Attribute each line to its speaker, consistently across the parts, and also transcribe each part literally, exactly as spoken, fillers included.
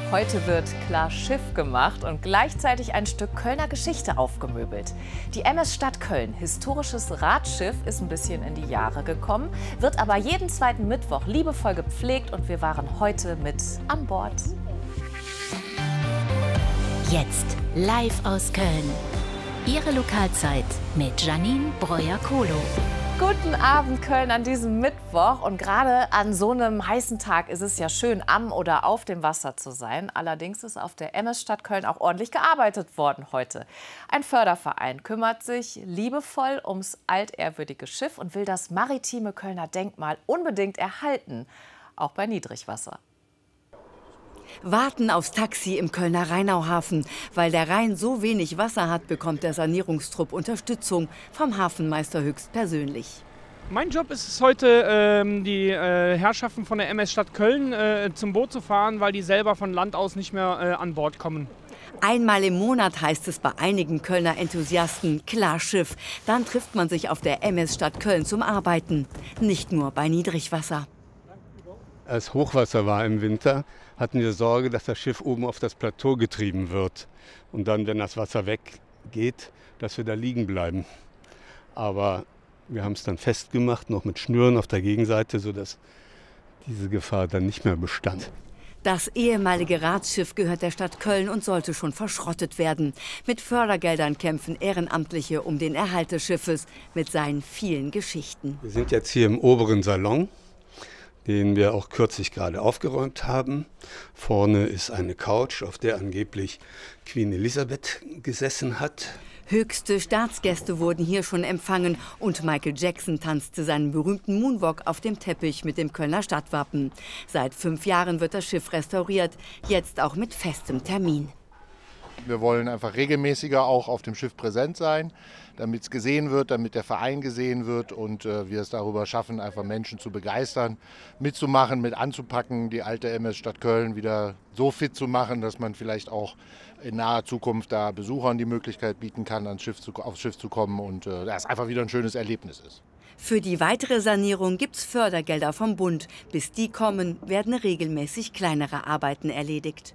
Speaker 1: Heute wird klar Schiff gemacht und gleichzeitig ein Stück Kölner Geschichte aufgemöbelt. Die M S Stadt Köln, historisches Radschiff, ist ein bisschen in die Jahre gekommen, wird aber jeden zweiten Mittwoch liebevoll gepflegt und wir waren heute mit an Bord.
Speaker 2: Jetzt live aus Köln. Ihre Lokalzeit mit Janine Breuer-Kohlo.
Speaker 1: Guten Abend, Köln, an diesem Mittwoch. Und gerade an so einem heißen Tag ist es ja schön, am oder auf dem Wasser zu sein. Allerdings ist auf der M S Stadt Köln auch ordentlich gearbeitet worden heute. Ein Förderverein kümmert sich liebevoll ums altehrwürdige Schiff und will das maritime Kölner Denkmal unbedingt erhalten, auch bei Niedrigwasser.
Speaker 3: Warten aufs Taxi im Kölner Rheinauhafen. Weil der Rhein so wenig Wasser hat, bekommt der Sanierungstrupp Unterstützung vom Hafenmeister höchstpersönlich.
Speaker 4: Mein Job ist es heute, ähm, die äh, Herrschaften von der M S Stadt Köln äh, zum Boot zu fahren, weil die selber von Land aus nicht mehr äh, an Bord kommen.
Speaker 3: Einmal im Monat heißt es bei einigen Kölner Enthusiasten klar Schiff. Dann trifft man sich auf der M S Stadt Köln zum Arbeiten. Nicht nur bei Niedrigwasser.
Speaker 5: Als Hochwasser war im Winter, hatten wir Sorge, dass das Schiff oben auf das Plateau getrieben wird. Und dann, wenn das Wasser weggeht, dass wir da liegen bleiben. Aber wir haben es dann festgemacht, noch mit Schnüren auf der Gegenseite, sodass diese Gefahr dann nicht mehr bestand.
Speaker 3: Das ehemalige Radsschiff gehört der Stadt Köln und sollte schon verschrottet werden. Mit Fördergeldern kämpfen Ehrenamtliche um den Erhalt des Schiffes mit seinen vielen Geschichten.
Speaker 5: Wir sind jetzt hier im oberen Salon, den wir auch kürzlich gerade aufgeräumt haben. Vorne ist eine Couch, auf der angeblich Queen Elisabeth gesessen hat.
Speaker 3: Höchste Staatsgäste wurden hier schon empfangen und Michael Jackson tanzte seinen berühmten Moonwalk auf dem Teppich mit dem Kölner Stadtwappen. Seit fünf Jahren wird das Schiff restauriert, jetzt auch mit festem Termin.
Speaker 6: Wir wollen einfach regelmäßiger auch auf dem Schiff präsent sein, damit es gesehen wird, damit der Verein gesehen wird und äh, wir es darüber schaffen, einfach Menschen zu begeistern, mitzumachen, mit anzupacken, die alte M S Stadt Köln wieder so fit zu machen, dass man vielleicht auch in naher Zukunft da Besuchern die Möglichkeit bieten kann, ans Schiff zu, aufs Schiff zu kommen und äh, dass es einfach wieder ein schönes Erlebnis ist.
Speaker 3: Für die weitere Sanierung gibt es Fördergelder vom Bund. Bis die kommen, werden regelmäßig kleinere Arbeiten erledigt.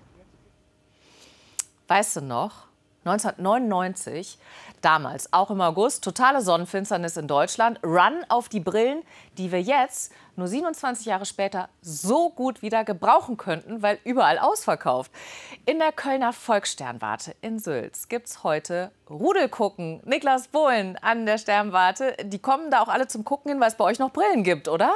Speaker 1: Weißt du noch, neunzehnhundertneunundneunzig, damals, auch im August, totale Sonnenfinsternis in Deutschland, Run auf die Brillen, die wir jetzt, nur siebenundzwanzig Jahre später, so gut wieder gebrauchen könnten, weil überall ausverkauft. In der Kölner Volkssternwarte in Sülz gibt es heute Rudelgucken. Niklas Bohlen an der Sternwarte, die kommen da auch alle zum Gucken hin, weil es bei euch noch Brillen gibt, oder?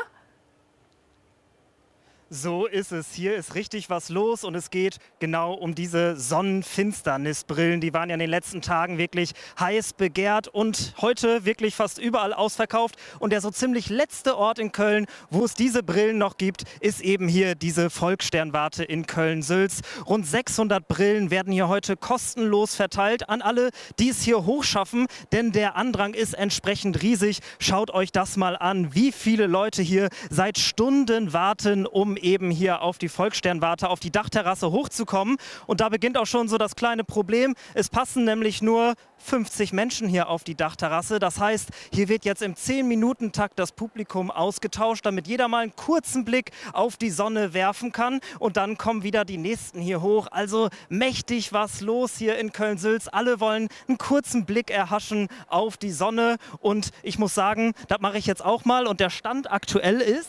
Speaker 7: So ist es. Hier ist richtig was los und es geht genau um diese Sonnenfinsternisbrillen. Die waren ja in den letzten Tagen wirklich heiß begehrt und heute wirklich fast überall ausverkauft. Und der so ziemlich letzte Ort in Köln, wo es diese Brillen noch gibt, ist eben hier diese Volkssternwarte in Köln-Sülz. Rund sechshundert Brillen werden hier heute kostenlos verteilt an alle, die es hier hochschaffen, denn der Andrang ist entsprechend riesig. Schaut euch das mal an, wie viele Leute hier seit Stunden warten, um eben hier auf die Volkssternwarte, auf die Dachterrasse hochzukommen. Und da beginnt auch schon so das kleine Problem. Es passen nämlich nur fünfzig Menschen hier auf die Dachterrasse. Das heißt, hier wird jetzt im zehn Minuten Takt das Publikum ausgetauscht, damit jeder mal einen kurzen Blick auf die Sonne werfen kann. Und dann kommen wieder die nächsten hier hoch. Also mächtig was los hier in Köln-Sülz. Alle wollen einen kurzen Blick erhaschen auf die Sonne. Und ich muss sagen, das mache ich jetzt auch mal. Und der Stand aktuell ist,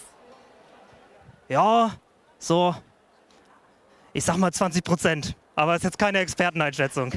Speaker 7: ja, so, ich sag mal zwanzig Prozent. Aber ist jetzt keine Experteneinschätzung.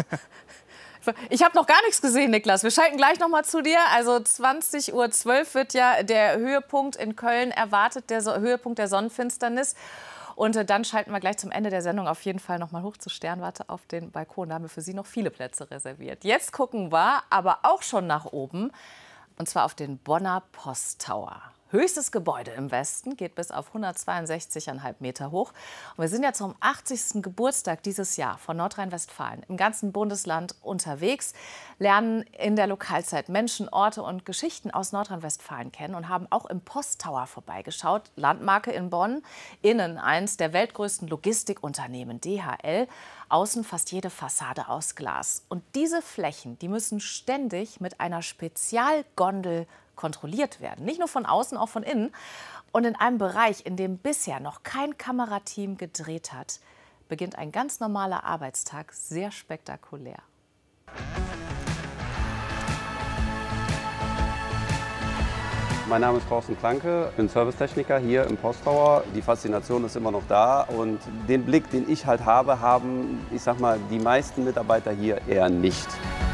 Speaker 1: Ich habe noch gar nichts gesehen, Niklas. Wir schalten gleich noch mal zu dir. Also zwanzig Uhr zwölf wird ja der Höhepunkt in Köln erwartet, der so Höhepunkt der Sonnenfinsternis. Und äh, dann schalten wir gleich zum Ende der Sendung auf jeden Fall noch mal hoch zur Sternwarte auf den Balkon. Da haben wir für Sie noch viele Plätze reserviert. Jetzt gucken wir aber auch schon nach oben, und zwar auf den Bonner Posttower. Höchstes Gebäude im Westen, geht bis auf hundertzweiundsechzig Komma fünf Meter hoch. Und wir sind ja zum achtzigsten Geburtstag dieses Jahr von Nordrhein-Westfalen im ganzen Bundesland unterwegs, lernen in der Lokalzeit Menschen, Orte und Geschichten aus Nordrhein-Westfalen kennen und haben auch im Posttower vorbeigeschaut. Landmarke in Bonn, innen eins der weltgrößten Logistikunternehmen, D H L. Außen fast jede Fassade aus Glas. Und diese Flächen, die müssen ständig mit einer Spezialgondel kontrolliert werden. Nicht nur von außen, auch von innen. Und in einem Bereich, in dem bisher noch kein Kamerateam gedreht hat, beginnt ein ganz normaler Arbeitstag sehr spektakulär.
Speaker 8: Mein Name ist Thorsten Klanke, ich bin Servicetechniker hier im Posttower. Die Faszination ist immer noch da und den Blick, den ich halt habe, haben, ich sag mal, die meisten Mitarbeiter hier eher nicht.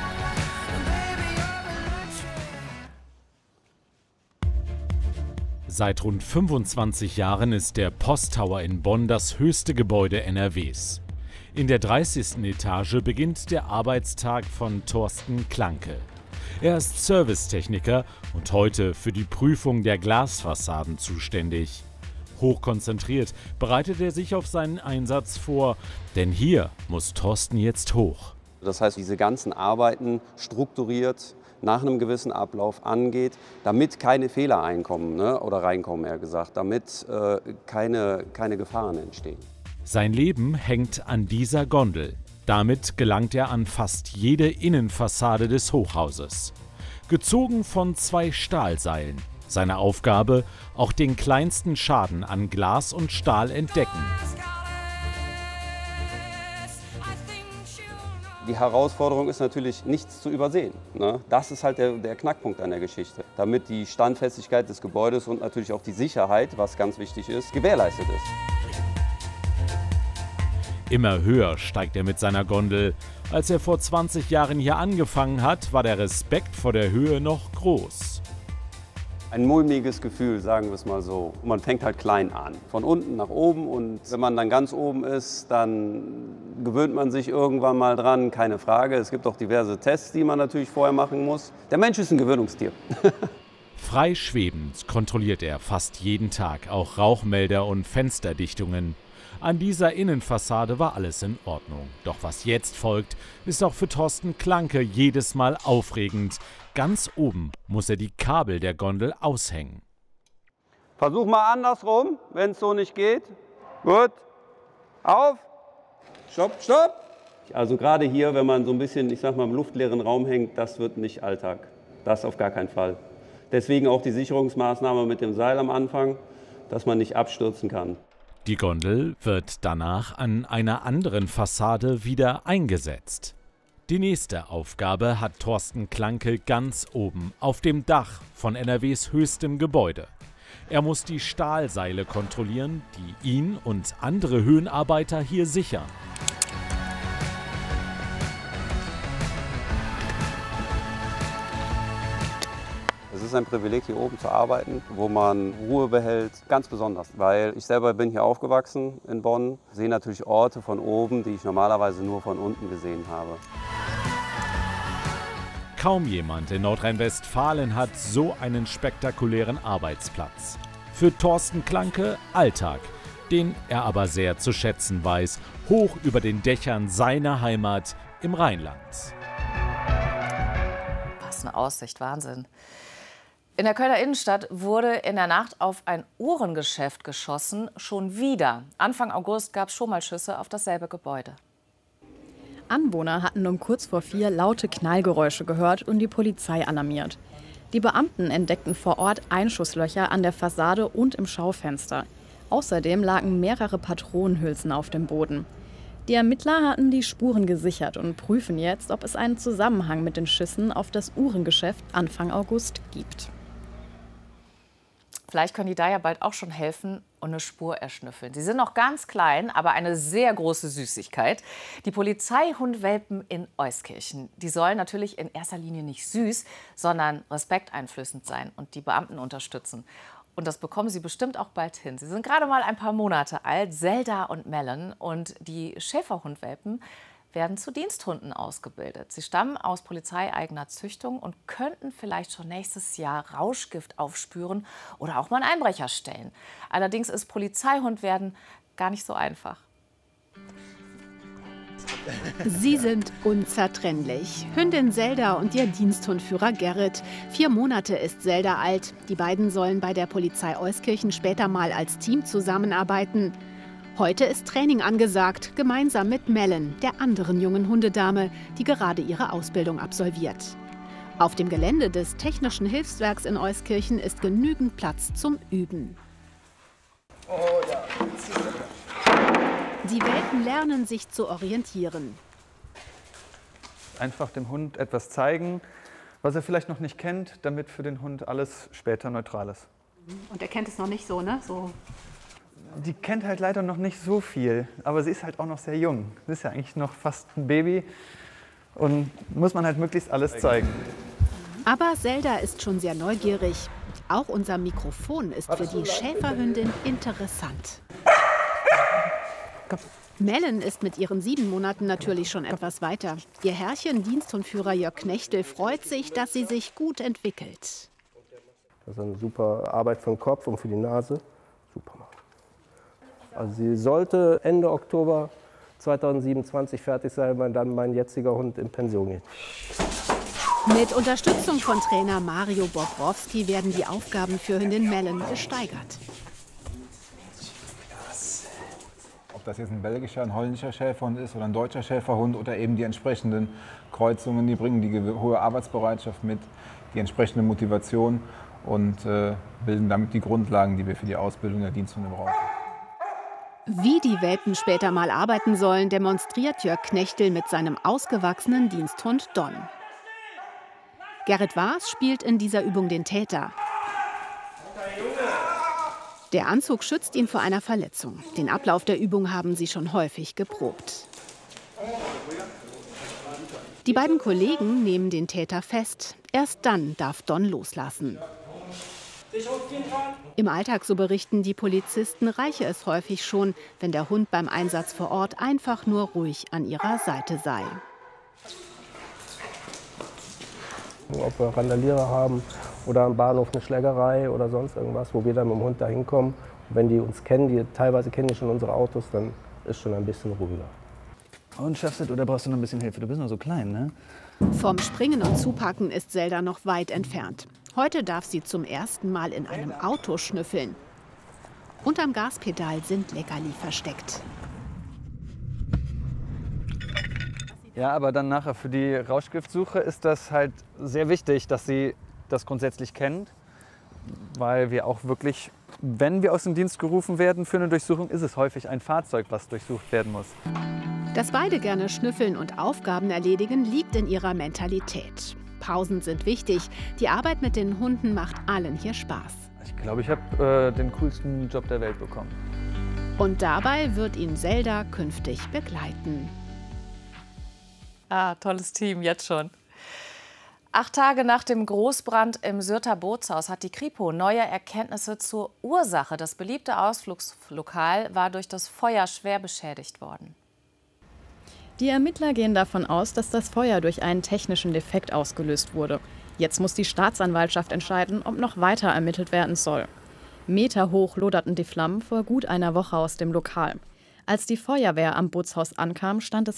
Speaker 9: Seit rund fünfundzwanzig Jahren ist der Posttower in Bonn das höchste Gebäude N R Ws. In der dreißigsten Etage beginnt der Arbeitstag von Thorsten Klanke. Er ist Servicetechniker und heute für die Prüfung der Glasfassaden zuständig. Hochkonzentriert bereitet er sich auf seinen Einsatz vor, denn hier muss Thorsten jetzt hoch.
Speaker 8: Das heißt, diese ganzen Arbeiten strukturiert nach einem gewissen Ablauf angeht, damit keine Fehler einkommen, ne, oder reinkommen, eher gesagt, damit äh, keine, keine Gefahren entstehen.
Speaker 9: Sein Leben hängt an dieser Gondel. Damit gelangt er an fast jede Innenfassade des Hochhauses. Gezogen von zwei Stahlseilen. Seine Aufgabe, auch den kleinsten Schaden an Glas und Stahl entdecken.
Speaker 8: Die Herausforderung ist natürlich, nichts zu übersehen, ne? Das ist halt der, der Knackpunkt an der Geschichte. Damit die Standfestigkeit des Gebäudes und natürlich auch die Sicherheit, was ganz wichtig ist, gewährleistet ist.
Speaker 9: Immer höher steigt er mit seiner Gondel. Als er vor zwanzig Jahren hier angefangen hat, war der Respekt vor der Höhe noch groß.
Speaker 8: Ein mulmiges Gefühl, sagen wir es mal so. Man fängt halt klein an, von unten nach oben, und wenn man dann ganz oben ist, dann gewöhnt man sich irgendwann mal dran, keine Frage. Es gibt auch diverse Tests, die man natürlich vorher machen muss. Der Mensch ist ein Gewöhnungstier.
Speaker 9: Frei schwebend kontrolliert er fast jeden Tag auch Rauchmelder und Fensterdichtungen. An dieser Innenfassade war alles in Ordnung. Doch was jetzt folgt, ist auch für Thorsten Klanke jedes Mal aufregend. Ganz oben muss er die Kabel der Gondel aushängen.
Speaker 8: Versuch mal andersrum, wenn es so nicht geht. Gut. Auf. Stopp, stopp. Also gerade hier, wenn man so ein bisschen, ich sag mal, im luftleeren Raum hängt, das wird nicht Alltag. Das auf gar keinen Fall. Deswegen auch die Sicherungsmaßnahme mit dem Seil am Anfang, dass man nicht abstürzen kann.
Speaker 9: Die Gondel wird danach an einer anderen Fassade wieder eingesetzt. Die nächste Aufgabe hat Thorsten Klanke ganz oben auf dem Dach von N R Ws höchstem Gebäude. Er muss die Stahlseile kontrollieren, die ihn und andere Höhenarbeiter hier sichern.
Speaker 8: Es ist ein Privileg, hier oben zu arbeiten, wo man Ruhe behält, ganz besonders. Weil ich selber bin hier aufgewachsen in Bonn, sehe natürlich Orte von oben, die ich normalerweise nur von unten gesehen habe.
Speaker 9: Kaum jemand in Nordrhein-Westfalen hat so einen spektakulären Arbeitsplatz. Für Thorsten Klanke Alltag, den er aber sehr zu schätzen weiß, hoch über den Dächern seiner Heimat im Rheinland.
Speaker 1: Was eine Aussicht, Wahnsinn. In der Kölner Innenstadt wurde in der Nacht auf ein Uhrengeschäft geschossen, schon wieder. Anfang August gab es schon mal Schüsse auf dasselbe Gebäude.
Speaker 10: Anwohner hatten um kurz vor vier laute Knallgeräusche gehört und die Polizei alarmiert. Die Beamten entdeckten vor Ort Einschusslöcher an der Fassade und im Schaufenster. Außerdem lagen mehrere Patronenhülsen auf dem Boden. Die Ermittler hatten die Spuren gesichert und prüfen jetzt, ob es einen Zusammenhang mit den Schüssen auf das Uhrengeschäft Anfang August gibt.
Speaker 1: Vielleicht können die da ja bald auch schon helfen und eine Spur erschnüffeln. Sie sind noch ganz klein, aber eine sehr große Süßigkeit. Die Polizeihundwelpen in Euskirchen. Die sollen natürlich in erster Linie nicht süß, sondern respekteinflößend sein und die Beamten unterstützen. Und das bekommen sie bestimmt auch bald hin. Sie sind gerade mal ein paar Monate alt, Zelda und Melon. Und die Schäferhundwelpen werden zu Diensthunden ausgebildet. Sie stammen aus polizeieigener Züchtung und könnten vielleicht schon nächstes Jahr Rauschgift aufspüren oder auch mal einen Einbrecher stellen. Allerdings ist Polizeihund werden gar nicht so einfach.
Speaker 11: Sie sind unzertrennlich. Hündin Zelda und ihr Diensthundführer Gerrit. Vier Monate ist Zelda alt. Die beiden sollen bei der Polizei Euskirchen später mal als Team zusammenarbeiten. Heute ist Training angesagt, gemeinsam mit Melon, der anderen jungen Hundedame, die gerade ihre Ausbildung absolviert. Auf dem Gelände des Technischen Hilfswerks in Euskirchen ist genügend Platz zum Üben. Die Welpen lernen sich zu orientieren.
Speaker 12: Einfach dem Hund etwas zeigen, was er vielleicht noch nicht kennt, damit für den Hund alles später neutral ist.
Speaker 11: Und er kennt es noch nicht so, ne? So.
Speaker 12: Die kennt halt leider noch nicht so viel, aber sie ist halt auch noch sehr jung. Sie ist ja eigentlich noch fast ein Baby und muss man halt möglichst alles zeigen.
Speaker 11: Aber Zelda ist schon sehr neugierig. Auch unser Mikrofon ist für die Schäferhündin interessant. Mellen ist mit ihren sieben Monaten natürlich schon etwas weiter. Ihr Herrchen, Diensthundführer Jörg Knechtel, freut sich, dass sie sich gut entwickelt.
Speaker 13: Das ist eine super Arbeit für den Kopf und für die Nase. Super. Also sie sollte Ende Oktober zweitausendsiebenundzwanzig fertig sein, wenn dann mein jetziger Hund in Pension geht.
Speaker 11: Mit Unterstützung von Trainer Mario Bobrowski werden die Aufgaben für Hündin Mellen gesteigert.
Speaker 14: Ob das jetzt ein belgischer, ein holländischer Schäferhund ist oder ein deutscher Schäferhund oder eben die entsprechenden Kreuzungen, die bringen die hohe Arbeitsbereitschaft mit, die entsprechende Motivation und äh, bilden damit die Grundlagen, die wir für die Ausbildung der Diensthunde brauchen.
Speaker 11: Wie die Welpen später mal arbeiten sollen, demonstriert Jörg Knechtel mit seinem ausgewachsenen Diensthund Don. Gerrit Waas spielt in dieser Übung den Täter. Der Anzug schützt ihn vor einer Verletzung. Den Ablauf der Übung haben sie schon häufig geprobt. Die beiden Kollegen nehmen den Täter fest. Erst dann darf Don loslassen. Im Alltag, so berichten die Polizisten, reiche es häufig schon, wenn der Hund beim Einsatz vor Ort einfach nur ruhig an ihrer Seite sei.
Speaker 13: Ob wir Randalierer haben oder am Bahnhof eine Schlägerei oder sonst irgendwas, wo wir dann mit dem Hund da hinkommen. Und wenn die uns kennen, die teilweise kennen die schon unsere Autos, dann ist schon ein bisschen ruhiger.
Speaker 12: Und schaffst du, oder brauchst du noch ein bisschen Hilfe? Du bist noch so klein, ne?
Speaker 11: Vom Springen und Zupacken ist Zelda noch weit entfernt. Heute darf sie zum ersten Mal in einem Auto schnüffeln. Unterm Gaspedal sind Leckerli versteckt.
Speaker 12: Ja, aber dann nachher für die Rauschgiftsuche ist das halt sehr wichtig, dass sie das grundsätzlich kennt, weil wir auch wirklich, wenn wir aus dem Dienst gerufen werden für eine Durchsuchung, ist es häufig ein Fahrzeug, was durchsucht werden muss.
Speaker 11: Dass beide gerne schnüffeln und Aufgaben erledigen, liegt in ihrer Mentalität. Pausen sind wichtig. Die Arbeit mit den Hunden macht allen hier Spaß.
Speaker 12: Ich glaube, ich habe äh, den coolsten Job der Welt bekommen.
Speaker 11: Und dabei wird ihn Zelda künftig begleiten.
Speaker 1: Ah, tolles Team, jetzt schon. Acht Tage nach dem Großbrand im Syrter Bootshaus hat die Kripo neue Erkenntnisse zur Ursache. Das beliebte Ausflugslokal war durch das Feuer schwer beschädigt worden.
Speaker 10: Die Ermittler gehen davon aus, dass das Feuer durch einen technischen Defekt ausgelöst wurde. Jetzt muss die Staatsanwaltschaft entscheiden, ob noch weiter ermittelt werden soll. Meterhoch loderten die Flammen vor gut einer Woche aus dem Lokal. Als die Feuerwehr am Bootshaus ankam, stand es